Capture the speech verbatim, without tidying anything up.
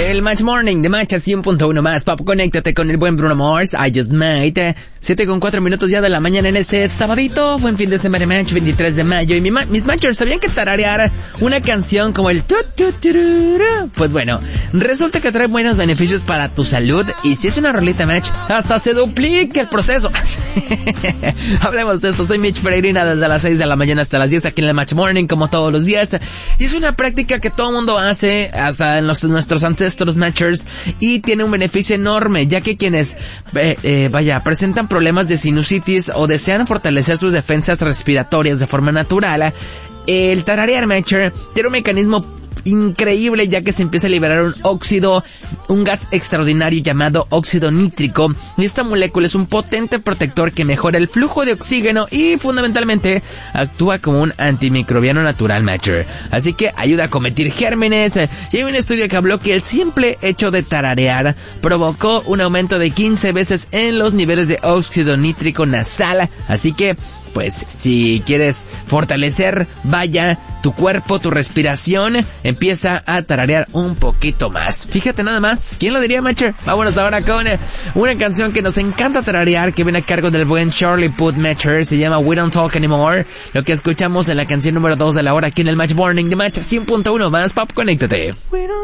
El Match Morning de Match cien punto uno más. Pop, conéctate con el buen Bruno Mars. I Just Might. siete con cuatro minutos ya de la mañana en este sabadito. Buen fin de semana, Match, veintitrés de mayo. Y mi ma- mis Matchers, ¿sabían que tararear una canción como el tu, tu, tururu? Pues bueno, resulta que trae buenos beneficios para tu salud. Y si es una rolita, Match, hasta se duplica el proceso. Hablemos de esto. Soy Mitch Peregrina desde las seis de la mañana hasta las diez aquí en el Match Morning, como todos los días. Y es una práctica que todo el mundo hace, hasta en los, nuestros ancestros Matchers, y tiene un beneficio enorme, ya que quienes, eh, eh, vaya, presentan problemas de sinusitis o desean fortalecer sus defensas respiratorias de forma natural, el tararear, Matcher, tiene un mecanismo increíble, ya que se empieza a liberar un óxido, un gas extraordinario llamado óxido nítrico, y esta molécula es un potente protector que mejora el flujo de oxígeno y fundamentalmente actúa como un antimicrobiano natural, Matcher. Así que ayuda a combatir gérmenes, y hay un estudio que habló que el simple hecho de tararear provocó un aumento de quince veces en los niveles de óxido nítrico nasal. Así que pues si quieres fortalecer, vaya, tu cuerpo, tu respiración, empieza a tararear un poquito más. Fíjate nada más, ¿quién lo diría, Matcher? Vámonos ahora con una canción que nos encanta tararear, que viene a cargo del buen Charlie Puth, Matcher. Se llama We Don't Talk Anymore. Lo que escuchamos en la canción número dos de la hora aquí en el Match Morning de Match cien punto uno más. Pop, conéctate.